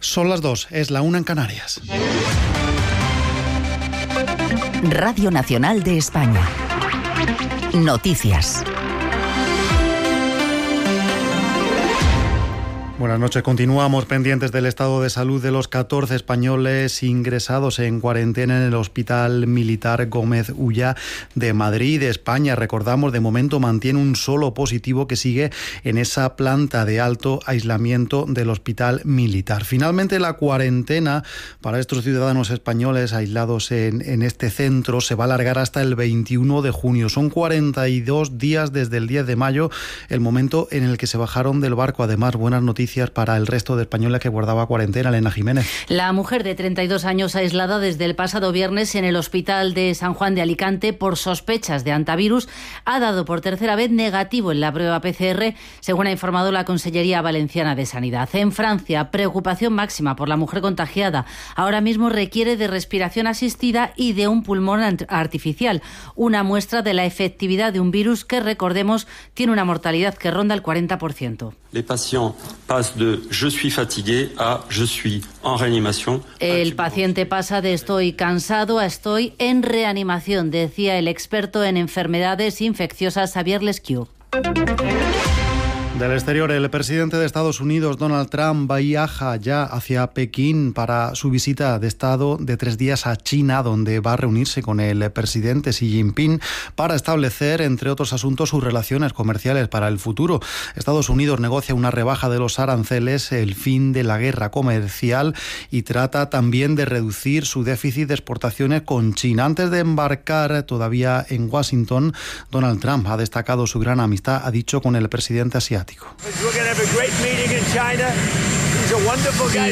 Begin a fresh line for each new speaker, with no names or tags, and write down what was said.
Son las 2, es la 1 en Canarias.
Radio Nacional de España. Noticias.
Buenas noches. Continuamos pendientes del estado de salud de los 14 españoles ingresados en cuarentena en el Hospital Militar Gómez Ulla de Madrid, España. Recordamos, de momento mantiene un solo positivo que sigue en esa planta de alto aislamiento del Hospital Militar. Finalmente, la cuarentena para estos ciudadanos españoles aislados en este centro se va a alargar hasta el 21 de junio. Son 42 días desde el 10 de mayo, el momento en el que se bajaron del barco. Además, buenas noticias para el resto de españoles que guardaba cuarentena. Elena Jiménez.
La mujer de 32 años aislada desde el pasado viernes en el Hospital de San Juan de Alicante por sospechas de hantavirus ha dado por tercera vez negativo en la prueba PCR, según ha informado la Consellería Valenciana de Sanidad. En Francia, preocupación máxima por la mujer contagiada. Ahora mismo requiere de respiración asistida y de un pulmón artificial, una muestra de la efectividad de un virus que, recordemos, tiene una mortalidad que ronda el 40%.
Les patients passent de je suis fatigué a je suis en reanimación.
El paciente pasa de estoy cansado a estoy en reanimación, decía el experto en enfermedades infecciosas Xavier Lesquieu.
Del exterior, el presidente de Estados Unidos, Donald Trump, viaja ya hacia Pekín para su visita de Estado de 3 días a China, donde va a reunirse con el presidente Xi Jinping para establecer, entre otros asuntos, sus relaciones comerciales para el futuro. Estados Unidos negocia una rebaja de los aranceles, el fin de la guerra comercial y trata también de reducir su déficit de exportaciones con China. Antes de embarcar todavía en Washington, Donald Trump ha destacado su gran amistad, ha dicho, con el presidente asiático.